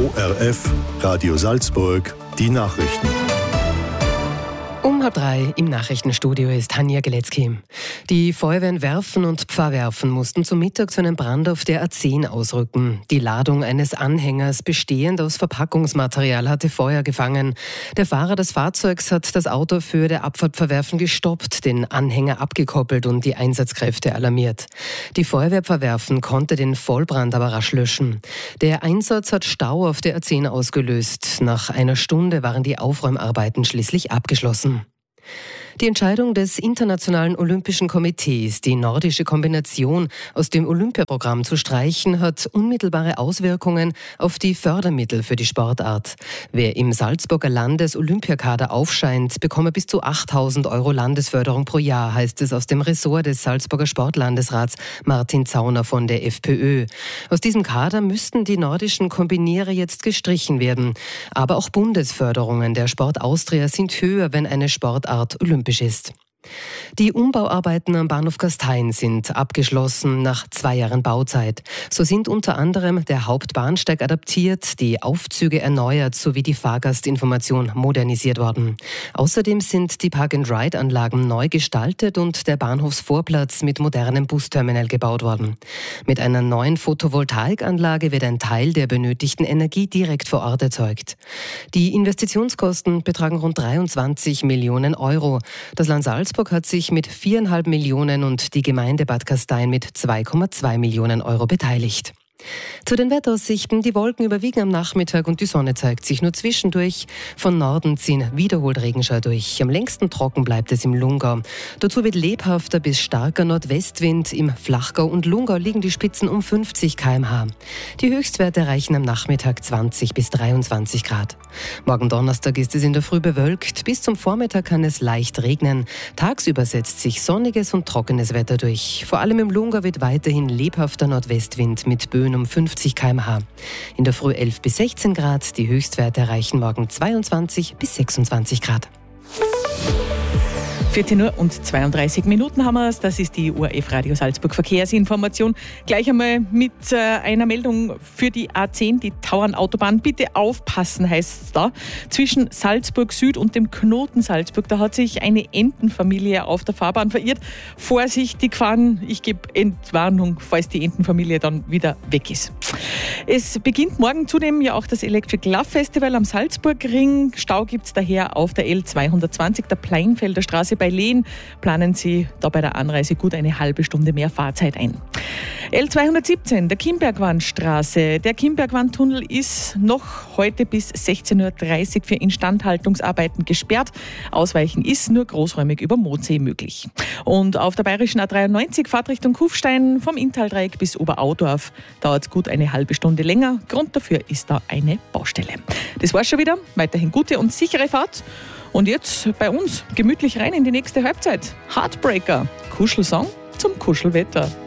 ORF, Radio Salzburg, die Nachrichten. Um 2:30 im Nachrichtenstudio ist Tanja Geletzky. Die Feuerwehren Werfen und Pfarrwerfen mussten zum Mittag zu einem Brand auf der A10 ausrücken. Die Ladung eines Anhängers, bestehend aus Verpackungsmaterial, hatte Feuer gefangen. Der Fahrer des Fahrzeugs hat das Auto für der Abfahrtverwerfen gestoppt, den Anhänger abgekoppelt und die Einsatzkräfte alarmiert. Die Feuerwehr Pfarrwerfen konnte den Vollbrand aber rasch löschen. Der Einsatz hat Stau auf der A10 ausgelöst. Nach einer Stunde waren die Aufräumarbeiten schließlich abgeschlossen. Die Entscheidung des Internationalen Olympischen Komitees, die nordische Kombination aus dem Olympiaprogramm zu streichen, hat unmittelbare Auswirkungen auf die Fördermittel für die Sportart. Wer im Salzburger Landes-Olympiakader aufscheint, bekomme bis zu 8.000 € Landesförderung pro Jahr, heißt es aus dem Ressort des Salzburger Sportlandesrats Martin Zauner von der FPÖ. Aus diesem Kader müssten die nordischen Kombinierer jetzt gestrichen werden. Aber auch Bundesförderungen der Sport Austria sind höher, wenn eine Sportart olympisch ist. Die Umbauarbeiten am Bahnhof Gastein sind abgeschlossen nach 2 Jahren Bauzeit. So sind unter anderem der Hauptbahnsteig adaptiert, die Aufzüge erneuert sowie die Fahrgastinformation modernisiert worden. Außerdem sind die Park-and-Ride-Anlagen neu gestaltet und der Bahnhofsvorplatz mit modernem Busterminal gebaut worden. Mit einer neuen Photovoltaikanlage wird ein Teil der benötigten Energie direkt vor Ort erzeugt. Die Investitionskosten betragen rund 23 Millionen €. Das Land Salzburg hat sich mit 4,5 Millionen und die Gemeinde Bad Gastein mit 2,2 Millionen € beteiligt. Zu den Wetteraussichten: Die Wolken überwiegen am Nachmittag und die Sonne zeigt sich nur zwischendurch. Von Norden ziehen wiederholt Regenschauer durch. Am längsten trocken bleibt es im Lungau. Dazu wird lebhafter bis starker Nordwestwind. Im Flachgau und Lungau liegen die Spitzen um 50 km/h. Die Höchstwerte erreichen am Nachmittag 20 bis 23 Grad. Morgen Donnerstag ist es in der Früh bewölkt. Bis zum Vormittag kann es leicht regnen. Tagsüber setzt sich sonniges und trockenes Wetter durch. Vor allem im Lungau wird weiterhin lebhafter Nordwestwind mit Böen um 50 km/h. In der Früh 11 bis 16 Grad. Die Höchstwerte erreichen morgen 22 bis 26 Grad. 14:32 haben wir es. Das ist die ORF Radio Salzburg Verkehrsinformation. Gleich einmal mit einer Meldung für die A10, die Tauernautobahn. Bitte aufpassen, heißt es da. Zwischen Salzburg Süd und dem Knoten Salzburg, da hat sich eine Entenfamilie auf der Fahrbahn verirrt. Vorsichtig fahren. Ich gebe Entwarnung, falls die Entenfamilie dann wieder weg ist. Es beginnt morgen zudem ja auch das Electric Love Festival am Salzburgring. Stau gibt es daher auf der L220, der Pleinfelder Straße bei Lehn. Planen Sie da bei der Anreise gut eine halbe Stunde mehr Fahrzeit ein. L217, der Kimbergwandstraße. Der Kimbergwandtunnel ist noch heute bis 16:30 Uhr für Instandhaltungsarbeiten gesperrt. Ausweichen ist nur großräumig über Moodsee möglich. Und auf der bayerischen A93 Fahrtrichtung Kufstein vom Inntal-Dreieck bis Oberaudorf dauert es gut eine halbe Stunde länger. Grund dafür ist da eine Baustelle. Das war's schon wieder. Weiterhin gute und sichere Fahrt. Und jetzt bei uns gemütlich rein in die nächste Halbzeit. Heartbreaker, Kuschelsong zum Kuschelwetter.